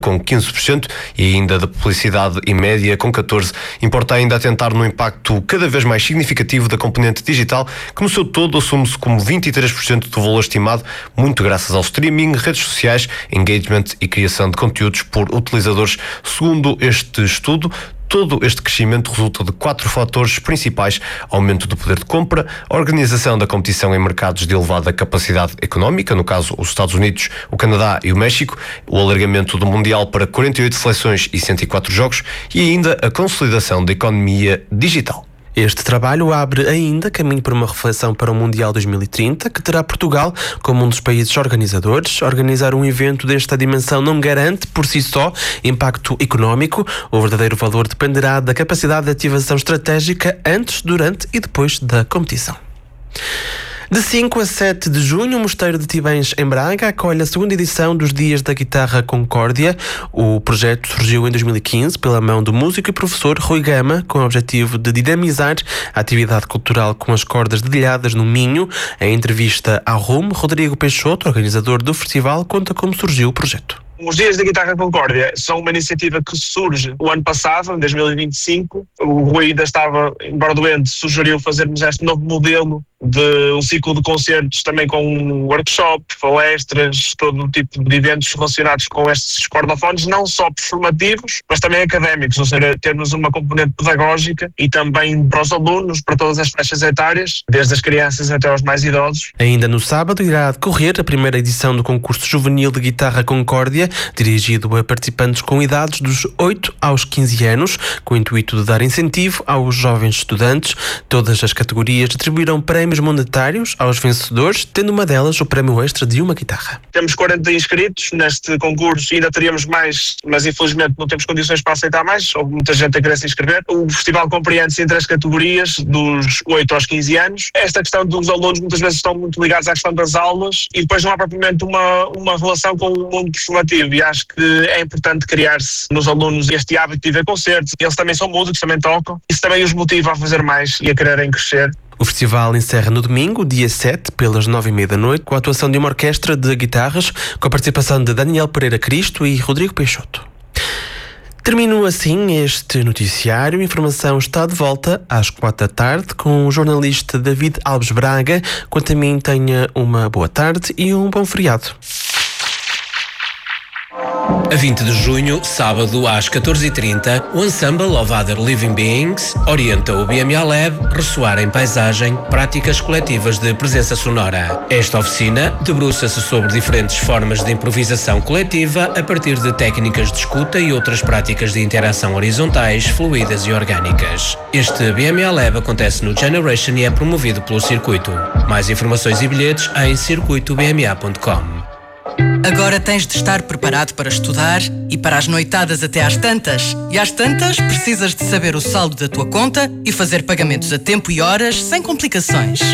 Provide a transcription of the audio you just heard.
com 15% e ainda da publicidade e média com 14%. Importa ainda atentar no impacto cada vez mais significativo da componente digital, que no seu todo assume-se como 23% do valor estimado, muito graças ao streaming, redes sociais, engagement e criação de conteúdos por utilizadores. Segundo este estudo, todo este crescimento resulta de 4 fatores principais: aumento do poder de compra, organização da competição em mercados de elevada capacidade económica, no caso os Estados Unidos, o Canadá e o México, o alargamento do Mundial para 48 seleções e 104 jogos e ainda a consolidação da economia digital. Este trabalho abre ainda caminho para uma reflexão para o Mundial 2030, que terá Portugal como um dos países organizadores. Organizar um evento desta dimensão não garante, por si só, impacto económico. O verdadeiro valor dependerá da capacidade de ativação estratégica antes, durante e depois da competição. De 5 a 7 de junho, o Mosteiro de Tibães, em Braga, acolhe a segunda edição dos Dias da Guitarra Concórdia. O projeto surgiu em 2015 pela mão do músico e professor Rui Gama, com o objetivo de dinamizar a atividade cultural com as cordas dedilhadas no Minho. Em entrevista ao Rumo, Rodrigo Peixoto, organizador do festival, conta como surgiu o projeto. Os Dias da Guitarra Concórdia são uma iniciativa que surge o ano passado, em 2025. O Rui ainda estava, embora doente, sugeriu fazermos este novo modelo de um ciclo de concertos, também com um workshop, palestras, todo o tipo de eventos relacionados com estes cordofones, não só performativos, mas também académicos, ou seja, termos uma componente pedagógica e também para os alunos, para todas as faixas etárias, desde as crianças até aos mais idosos. Ainda no sábado irá decorrer a primeira edição do concurso juvenil de Guitarra Concórdia, dirigido a participantes com idades dos 8 aos 15 anos, com o intuito de dar incentivo aos jovens estudantes. Todas as categorias distribuirão prémios monetários aos vencedores, tendo uma delas o prémio extra de uma guitarra. Temos 40 inscritos neste concurso e ainda teríamos mais, mas infelizmente não temos condições para aceitar mais. Houve muita gente a querer se inscrever. O festival compreende-se entre as categorias dos 8 aos 15 anos. Esta questão dos alunos muitas vezes estão muito ligados à questão das aulas e depois não há propriamente uma relação com o mundo performativo, e acho que é importante criar-se nos alunos este hábito de ver concertos. Eles também são músicos, também tocam. Isso também os motiva a fazer mais e a quererem crescer. O festival encerra no domingo, dia 7, pelas 9h30 da noite, com a atuação de uma orquestra de guitarras, com a participação de Daniel Pereira Cristo e Rodrigo Peixoto. Termino assim este noticiário. A informação está de volta às 4 da tarde com o jornalista David Alves Braga. Quanto a mim, tenha uma boa tarde e um bom feriado. A 20 de junho, sábado, às 14h30, o Ensemble of Other Living Beings orienta o BMA Lab Ressoar em Paisagem, práticas coletivas de presença sonora. Esta oficina debruça-se sobre diferentes formas de improvisação coletiva a partir de técnicas de escuta e outras práticas de interação horizontais, fluídas e orgânicas. Este BMA Lab acontece no Generation e é promovido pelo Circuito. Mais informações e bilhetes em circuitobma.com. Agora tens de estar preparado para estudar e para as noitadas até às tantas. E às tantas, precisas de saber o saldo da tua conta e fazer pagamentos a tempo e horas sem complicações.